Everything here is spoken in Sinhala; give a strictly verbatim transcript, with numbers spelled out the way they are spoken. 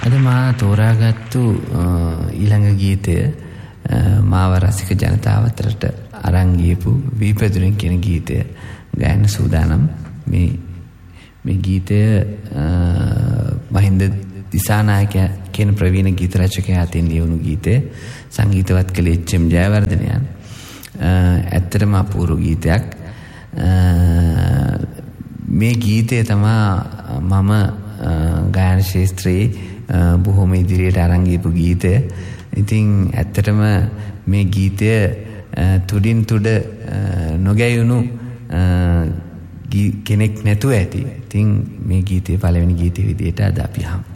අද මා තෝරාගත්තු ඊළඟ ගීතය මාව රසික ජනතාව අතරට අරන් ගියපු වීපැදුරෙන් කියන ගීතය ගායන සූදානම්. මේ මේ ගීතය මහින්ද දිසානායක කියන ප්‍රවීණ ගීත රචකයා අතින් ලියවුණු ගීතය. සංගීතවත් කළේ එච් එම් ජයවර්ධනයන්. ඇත්තටම අපූර්ව ගීතයක්. මේ ගීතය තමා මම ගායන ශාස්ත්‍රයේ බොහොම ඉදිරියට අරන් ගියපු ගීතය. ඉතින් ඇත්තටම මේ ගීතය තුඩින් තුඩ නොගැයුණු කෙනෙක් නැතුව ඇති. ඉතින් මේ ගීතයේ පළවෙනි ගීතයේ විදිහට අද අපි අහමු.